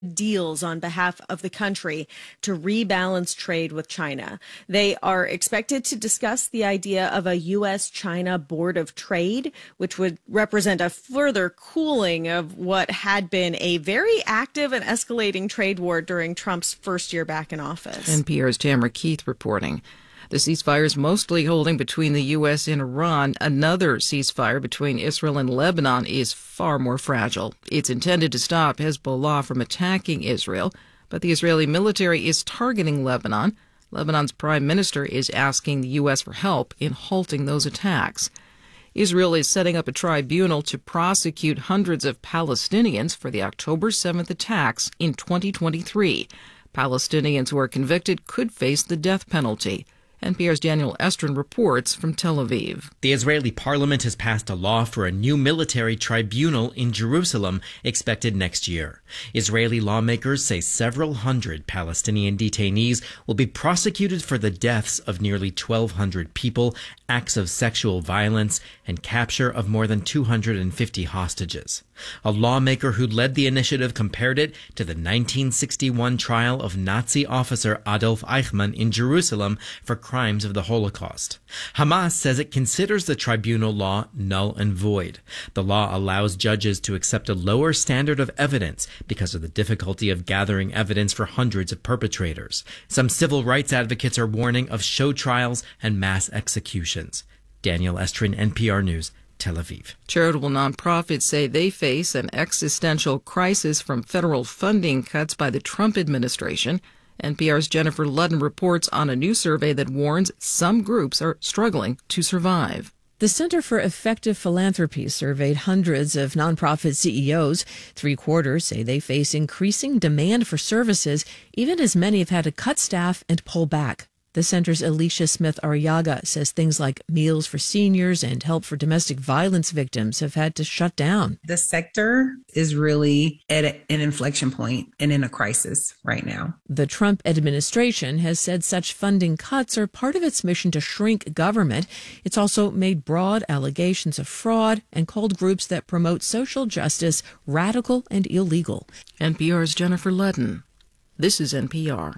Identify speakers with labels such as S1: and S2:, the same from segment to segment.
S1: deals on behalf of the country to rebalance trade with China. They are expected to discuss the idea of a U.S.-China Board of Trade, which would represent a further cooling of what had been a very active and escalating trade war during Trump's first year back in office.
S2: NPR's Tamara Keith reporting. The ceasefire is mostly holding between the U.S. and Iran. Another ceasefire between Israel and Lebanon is far more fragile. It's intended to stop Hezbollah from attacking Israel, but the Israeli military is targeting Lebanon. Lebanon's prime minister is asking the U.S. for help in halting those attacks. Israel is setting up a tribunal to prosecute hundreds of Palestinians for the October 7th attacks in 2023. Palestinians who are convicted could face the death penalty. NPR's Daniel Estrin reports from Tel Aviv.
S3: The Israeli parliament has passed a law for a new military tribunal in Jerusalem expected next year. Israeli lawmakers say several hundred Palestinian detainees will be prosecuted for the deaths of nearly 1,200 people, acts of sexual violence, and capture of more than 250 hostages. A lawmaker who led the initiative compared it to the 1961 trial of Nazi officer Adolf Eichmann in Jerusalem for crimes of the Holocaust. Hamas says it considers the tribunal law null and void. The law allows judges to accept a lower standard of evidence because of the difficulty of gathering evidence for hundreds of perpetrators. Some civil rights advocates are warning of show trials and mass executions. Daniel Estrin, NPR News, Tel Aviv.
S2: Charitable nonprofits say they face an existential crisis from federal funding cuts by the Trump administration. NPR's Jennifer Ludden reports on a new survey that warns some groups are struggling to survive.
S4: The Center for Effective Philanthropy surveyed hundreds of nonprofit CEOs. 3/4 say they face increasing demand for services, even as many have had to cut staff and pull back. The center's Alicia Smith-Arriaga says things like meals for seniors and help for domestic violence victims have had to shut down.
S5: The sector is really at an inflection point and in a crisis right now.
S4: The Trump administration has said such funding cuts are part of its mission to shrink government. It's also made broad allegations of fraud and called groups that promote social justice radical and illegal.
S2: NPR's Jennifer Ludden. This is NPR.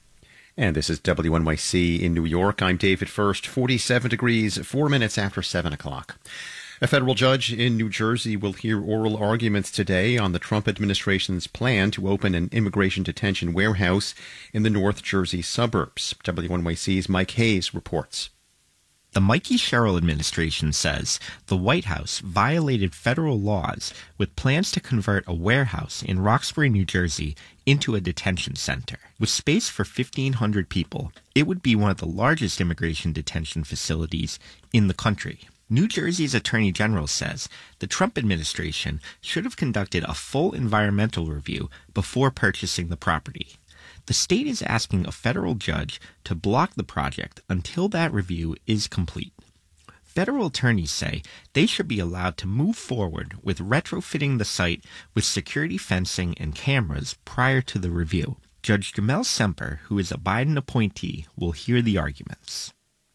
S6: And this is WNYC in New York. I'm David First, 47 degrees, 4 minutes after 7 o'clock. A federal judge in New Jersey will hear oral arguments today on the Trump administration's plan to open an immigration detention warehouse in the North Jersey suburbs. WNYC's Mike Hayes reports.
S7: The Mikey Sherrill administration says the White House violated federal laws with plans to convert a warehouse in Roxbury, New Jersey, into a detention center. With space for 1,500 people, it would be one of the largest immigration detention facilities in the country. New Jersey's Attorney General says the Trump administration should have conducted a full environmental review before purchasing the property. The state is asking a federal judge to block the project until that review is complete. Federal attorneys say they should be allowed to move forward with retrofitting the site with security fencing and cameras prior to the review. Judge Jamel Semper, who is a Biden appointee, will hear the arguments.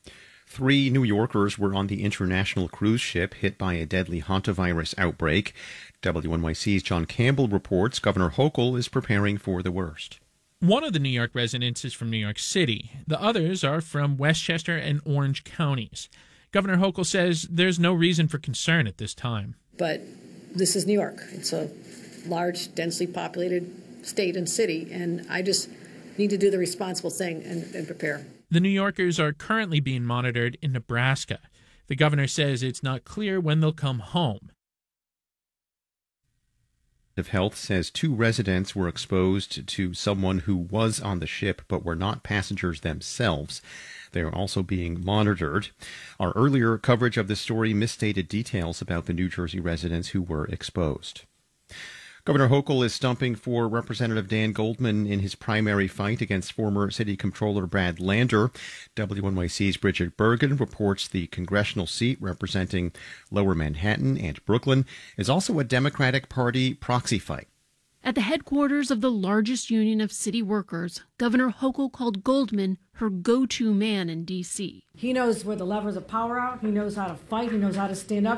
S6: 3 New Yorkers were on the international cruise ship hit by a deadly hantavirus outbreak. WNYC's John Campbell reports Governor Hochul is preparing for the worst.
S8: One of the New York residents is from New York City. The others are from Westchester and Orange counties. Governor Hochul says there's no reason for concern at this time.
S9: But this is New York. It's a large, densely populated state and city, and I just need to do the responsible thing and prepare.
S8: The New Yorkers are currently being monitored in Nebraska. The governor says it's not clear when they'll come home.
S6: of Health says 2 residents were exposed to someone who was on the ship but were not passengers themselves. They are also being monitored. Our earlier coverage of this story misstated details about the New Jersey residents who were exposed. Governor Hochul is stumping for Representative Dan Goldman in his primary fight against former City Comptroller Brad Lander. WNYC's Bridget Bergen reports the congressional seat representing Lower Manhattan and Brooklyn is also a Democratic Party proxy fight.
S10: At the headquarters of the largest union of city workers, Governor Hochul called Goldman her go-to man in D.C.
S11: He knows where the levers of power are. He knows how to fight. He knows how to stand up.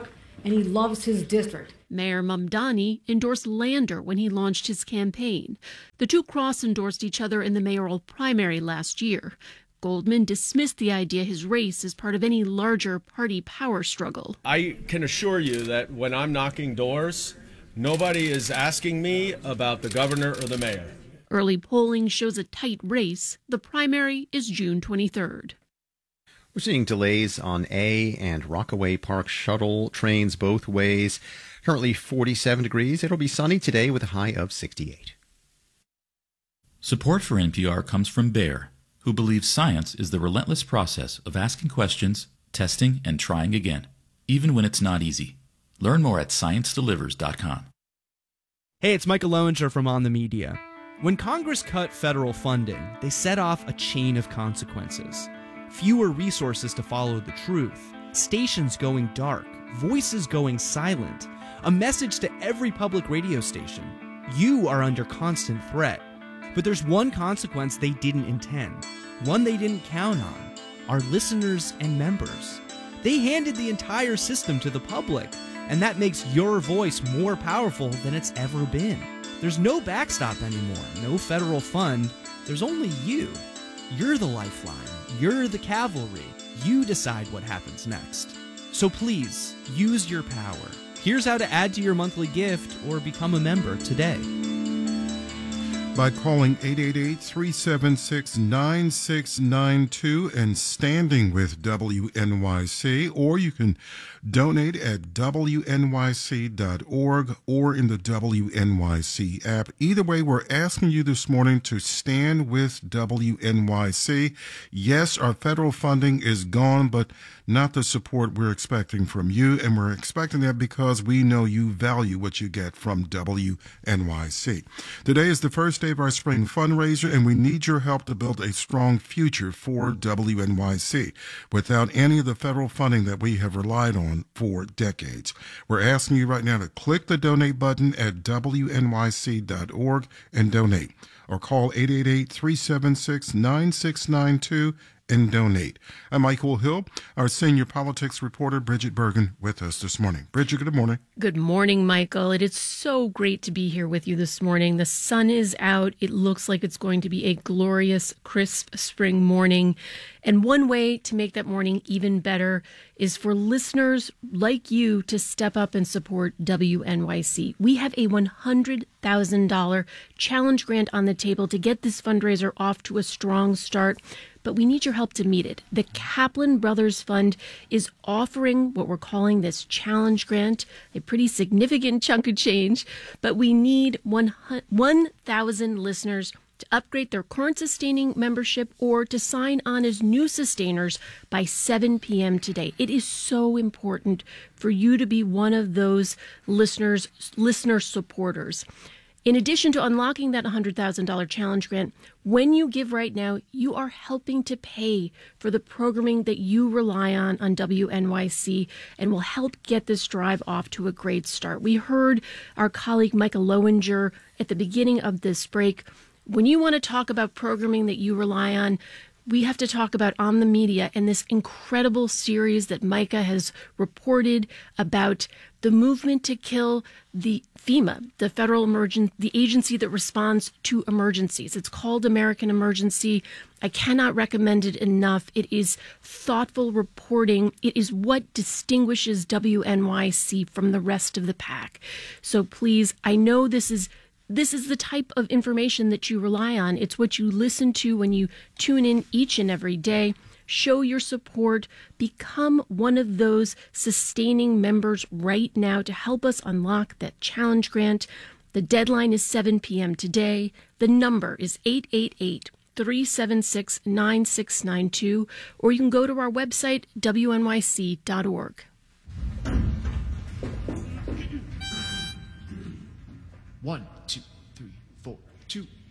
S9: and he loves his district.
S10: Mayor Mamdani endorsed Lander when he launched his campaign. The two cross-endorsed each other in the mayoral primary last year. Goldman dismissed the idea his race is part of any larger party power struggle.
S11: I can assure you that when I'm knocking doors, nobody is asking me about the governor or the mayor.
S10: Early polling shows a tight race. The primary is June 23rd.
S6: We're seeing delays on A and Rockaway Park shuttle trains both ways. Currently 47 degrees. It'll be sunny today with a high of 68.
S12: Support for NPR comes from Bayer, who believes science is the relentless process of asking questions, testing, and trying again, even when it's not easy. Learn more at ScienceDelivers.com.
S13: Hey, it's Michael Lowinger from On the Media. When Congress cut federal funding, they set off a chain of consequences. Fewer resources to follow the truth, stations going dark, voices going silent, a message to every public radio station. You are under constant threat. But there's one consequence they didn't intend, one they didn't count on: our listeners and members. They handed the entire system to the public, and that makes your voice more powerful than it's ever been. There's no backstop anymore, no federal fund. There's only you. You're the lifeline. You're the cavalry. You decide what happens next. So please, use your power. Here's how to add to your monthly gift or become a member today.
S14: By calling 888-376-9692 and standing with WNYC, or you can donate at WNYC.org or in the WNYC app. Either way, we're asking you this morning to stand with WNYC. Yes, our federal funding is gone, but not the support we're expecting from you, and we're expecting that because we know you value what you get from WNYC. Today is the first day of our spring fundraiser, and we need your help to build a strong future for WNYC without any of the federal funding that we have relied on for decades. We're asking you right now to click the donate button at WNYC.org and donate, or call 888-376-9692 and donate. I'm Michael Hill, our senior politics reporter, Bridget Bergen, with us this morning. Bridget, good morning.
S10: Good morning, Michael. It is so great to be here with you this morning. The sun is out. It looks like it's going to be a glorious, crisp spring morning. And one way to make that morning even better is for listeners like you to step up and support WNYC. We have a $100,000 challenge grant on the table to get this fundraiser off to a strong start, but we need your help to meet it. The Kaplan Brothers Fund is offering what we're calling this challenge grant, a pretty significant chunk of change, but we need 1,000 listeners to upgrade their current sustaining membership or to sign on as new sustainers by 7 p.m. today. It is so important for you to be one of those listener supporters. In addition to unlocking that $100,000 challenge grant, when you give right now, you are helping to pay for the programming that you rely on WNYC and will help get this drive off to a great start. We heard our colleague Michael Lowinger at the beginning of this break. When you want to talk about programming that you rely on, we have to talk about On the Media and this incredible series that Micah has reported about the movement to kill the FEMA, the the agency that responds to emergencies. It's called American Emergency. I cannot recommend it enough. It is thoughtful reporting. It is what distinguishes WNYC from the rest of the pack. So please, I know this is the type of information that you rely on. It's what you listen to when you tune in each and every day. Show your support. Become one of those sustaining members right now to help us unlock that challenge grant. The deadline is 7 p.m. today. The number is 888-376-9692, or you can go to our website, wnyc.org.
S15: 1, 2, 3, 4, 2.